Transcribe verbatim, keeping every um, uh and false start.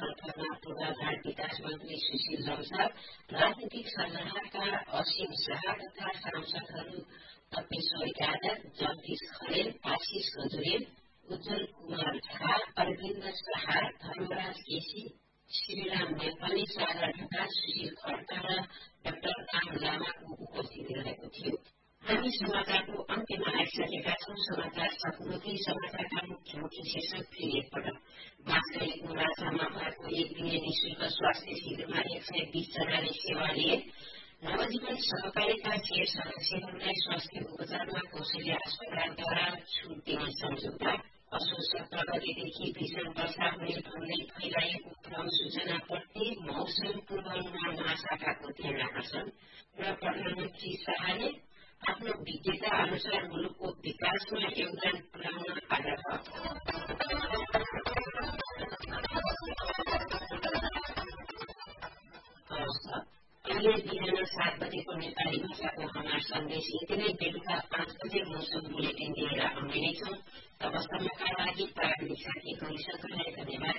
अर्थमा पूर्वाधार विकास मन्त्री सुशील लम्साल, राजनीतिक सल्लाहकार असीम शाह तथा सांसदहरू तपेश्वर यादव, जगदीश खरेल, आशिष गजुरेल, उज्जवल कुमार झा, अरविन्द शाह, धर्मराज केसी, श्रीराम नेपाली, सागर ढकाल, सुशील खड्का र डाक्टर राम लामाको उपस्थिति रहेको थियो। हामी समाचारको अन्त्यमा आइसकेका छौं। समाचार सकिएपछि समाचारका मुख्य मुख्य शीर्षक फेरि एकपटक। वास्तविक राजामा भएको एक दिने निःशुल्क स्वास्थ्य शिविरमा एक सय बीस जनाले सेवा लिए। नवजीवन सहकारीका शेर सदस्यहरूलाई स्वास्थ्य उपचारमा कौशल्या अस्पतालद्वारा छुट दिने सम्झौता। असोज सत्र गतेदेखि भीषण वर्षा हुने भन्दै फैलाएको भ्रम सूचना प्रति मौसम पूर्वानुमान महाशाखाको ध्यान आकर्षण र प्रधानमन्त्री शाहले आफ्नो विज्ञता अनुसार मुलुकको विकासमा योगदान पुर्याउन आग्रह। अहिले बिहान सात बजेको नेपाली भाषाको हमार सन्देश यति नै। बेलुका पाँच बजे मौसम बुलेटिन लिएर आउने नै छौं। तबसम्मका लागि प्राविधिक साथी गौरी शङ्करलाई धन्यवाद।